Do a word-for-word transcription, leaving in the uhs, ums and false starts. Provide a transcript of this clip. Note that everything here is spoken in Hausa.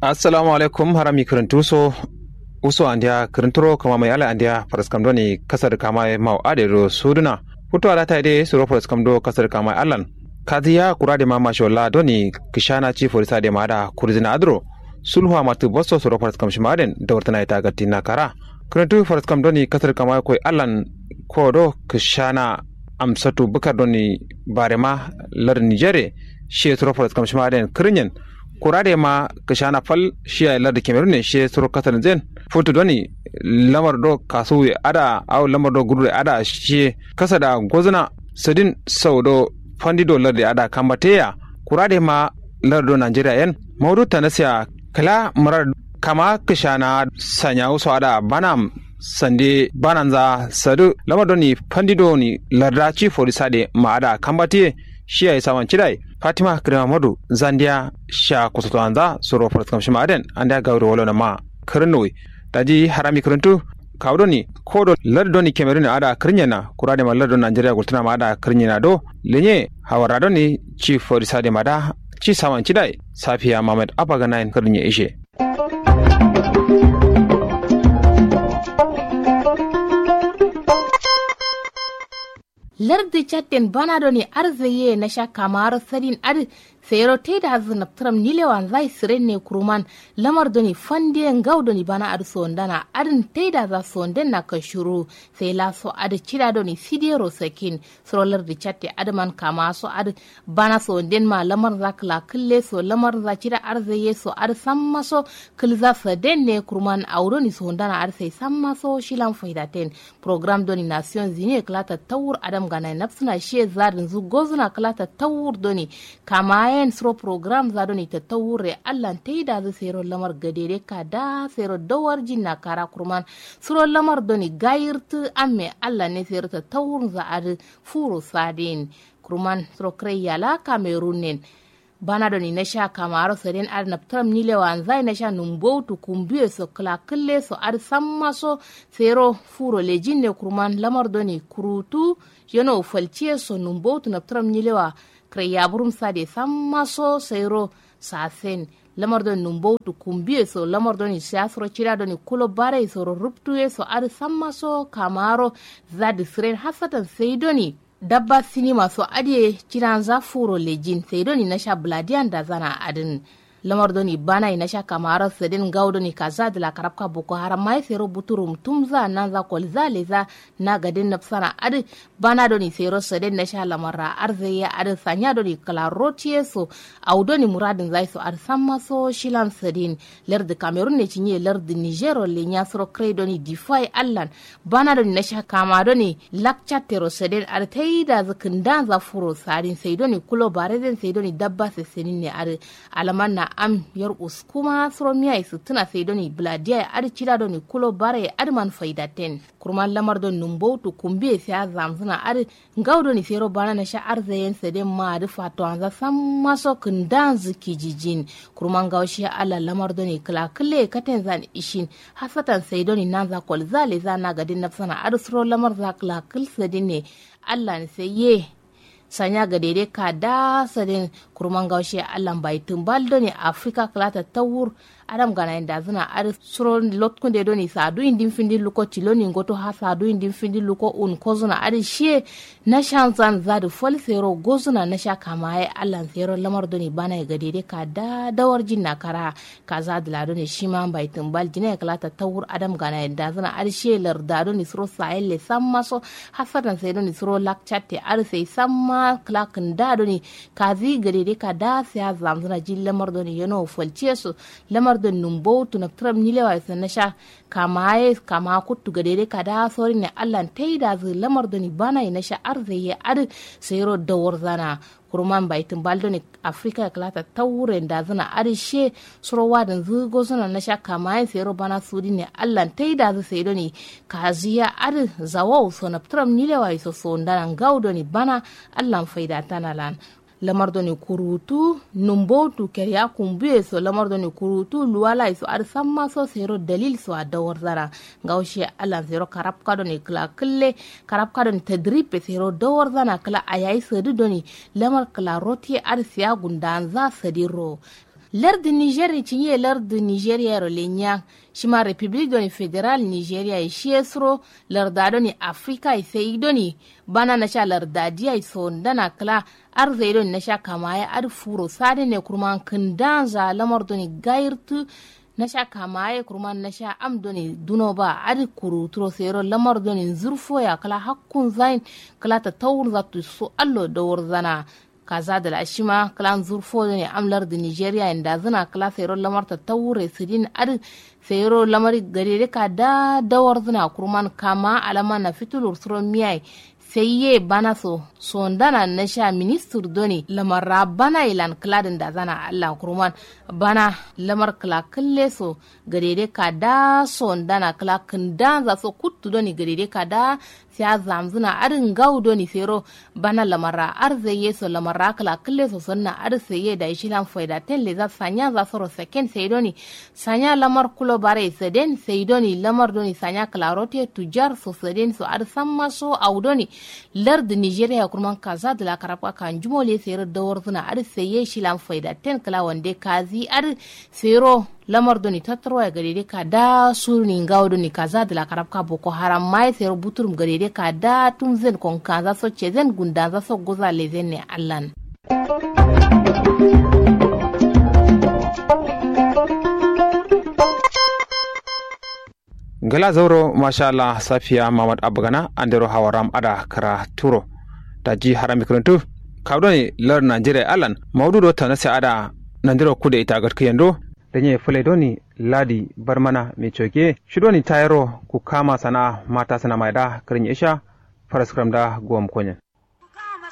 assalamu alaikum harami kirintuso uso andia kirinturo kama mai ala andia paraskam doni kasar kama mau adero suduna futo ala ta ide suro paraskam do kasar kama alan kadiya kurade mama shola doni kishana chi forisa de mada kurzina adro sulhu amatu bosso suro paraskam shimaden dawrtana ita gatina kara kirintu paraskam doni kasar kama koi alan kodo kishana amsatu bukar doni barema lar nigere she suro paraskam shimaden kirinyen kurade ma kashana fal shi ay larda Cameroon ne shi suro katan zen foto doni lamar do kasu ada aw lamar do gurre ada shi kasa da gozuna sadin saudo fandido larde ada kambateya kurade ma lardo Nigeria yan mawdu tanasiya kala marar kama kashana sanya uso ada banam sande bananza sadu lamar doni fandido ni larda chi forisade ma ada kambate shi ay sawan chidai Fatima Kirma Madu Zandia sha kusato anza soro farskam shimaden anda gawro wala ma kirnoi daji harami kirntu kawdoni kodo lardoni Cameroon ada kirnyana kurade ma lardon Nigeria gultana ma ada kirnyana do lenye hawaradoni chief forisade mada chi sawan chidai Safiya Mohammed Apaganain kirnye ishe lardi chatten banadoni arzaye na sha kamar sadin ar sayro teda hazna tram nilewan zai sirenne kuruman lamar doni fande ngawdoni bana ar sondana arin teda za sonden na kashuru sai la so ad cida doni sidero sakin so lardi chatte adman kama so ad bana sonden ma lamar zakla kille so lamar za cida arzaye so ar samma so kilza faden ne kuruman awdoni sondana ar sai samma so shilan faidaten program doni nations unie klata tawur adam gana nafsuna she zarin zu gozuna klata tawur doni kama en sro program za doni ta tawure allan taida zu sero lamar gadere ka da sero dawar jinna kara kurman sro lamar doni gairtu amme allan ne sero ta tawur za ad furo sadin kurman sro kreyala Cameroon bana doni na sha kamaro saren ar naptram nilewan zai na sha numboutu kumbiye so kala kille so ar samma so sero furo lejinne kurman lamar doni kurutu yono falciye so numboutu naptram nilewa kreya burum sade samma so sero sasen lamar don numboutu kumbiye so lamar doni siasro chira doni kulo bare so ruptuye so ar samma so kamaro zadi sren hasatan seidoni dabba sinima so adiye ciran za furo lejin sai doni na sha bladian da zana adin lamar doni bana ina sha kamara sedin gaudoni kaza de la karabka boko haram mai sero buturum tumza nan za kol zaleza na gadin nafsana adi bana doni sero sedin na sha lamara arzeya adi sanya doni kala rotie so audoni muradin zai so ar samma so shilan sedin ler de Cameroon ne cinye ler de Niger le nya soro credoni defy allan bana doni na sha kama doni lakcha tero sedin ar taida zakindan za furo sadin sai doni kulo barezen sai doni dabba se senin ne ar alamanna am yar uskuma sromiya isu tuna sai doni bladia ar cida doni kulo bare adman faidaten kurman lamar don numboutu kumbe sai zamzuna ar ngawdo ni sero bana na sha arzayen seden ma da fato anza samma so kundan zikijijin kurman gawshi ala lamar doni kala kale katen zan ishin hasatan sai doni nan za kol zale zana gadin nafsana ar sro lamar za kala kal sedin ne Allah ne sai ye sanya ga daidai ka da sadin kurman gaushe allan bai tumbal doni Afrika klata tawur adam gana inda zuna ar suro lotkun de doni sadu indin findi luko tiloni ngoto ha sadu indin findi luko un kozuna ar she na shanzan zadu fol sero gozuna na sha kamaye allan sero lamar doni bana ga daidai ka da dawar jinna kara kaza da doni shima bai tumbal jine klata tawur adam gana inda zuna ar she lar da doni suro sahel samma so hasadan sai doni suro lakchatte ar sai samma klakin da doni kazi gare dai ka da sai zamzuna jin lamar doni yano falce su lamar don numboutu na tram nilewa isa na sha kama ya kama kutu gare dai ka da sori ne allan taida zu lamar doni bana na sha arzaye ar sayro dawar zana kurman baitin baldoni Afrika klata tawuren da zana arishe surowa da zugo suna na sha kama ya sayro bana sudi ne allan taida zu sai doni kaziya ar zawau so na tram nilewa isa so ndanan gaudoni bana allan faida tanalan lamar doni kurutu numboutu kerya kumbuye so lamar doni kurutu luwala iso ar samma so sero dalil so adawar zara ngawshi alan sero karab ka doni kla kille karab ka doni tadripe sero dawar zana kla ayayi sadu doni lamar kla roti ar siya gundan za sadiro lardi nigeria cinye lardi nigeria ro lenya shima republic doni federal nigeria shi esro larda doni africa sai doni bana na sha larda dia so ndana kala arzai doni na sha kamaya ar furo sade ne kurman kindanza lamar doni gairtu na sha kamaye kurman na sha am doni duno ba adi kuru turo sero lamar doni zurfo ya kala hakkun zain kala ta tawur zatu su allo dawar zana kaza da lashima kala zurfo doni amlar da nigeria inda zana kala sero lamar ta tawure sidin adi sero lamar gare ka da dawar zana kurman kama alama na fitulur suro miyai sai ye bana so sondana na sha minister doni lamar bana ilan kladin da zana Allah kurman bana lamar kla kalle so garede ka da sondana kla kindan za so kuttu doni garede ka da sai zamzuna arin gau doni sero bana lamara arzaye so lamara kla kalle so sanna arzaye da shi lan faida telle za sanya za so seken sai doni sanya lamar kulo bare seden sai doni lamar doni sanya kla rote tujar so seden so ar samma so audoni lard nigeria kurman kaza da la karapa kan jumole sero dawar zuna ar saye shi lan faida ten kala wande kazi ar sero lamar doni tatro ya gare ka da suni ngawo doni kaza da la karapa boko haram mai sero buturum gare ka da tun zen kon kaza so ce zen gunda za so goza le zen ne allan gala zauro masha Allah safiya Muhammad Abgana andero hawaram ada kara turo da ji harami kuruntu kawdoni lar Nigeria alan maududo tanase ada nandiro kude ita garkiyendo danye fule doni ladi barmana me choke shidoni tayaro ku kama sana mata sana maida kirin isha faraskram da gom konya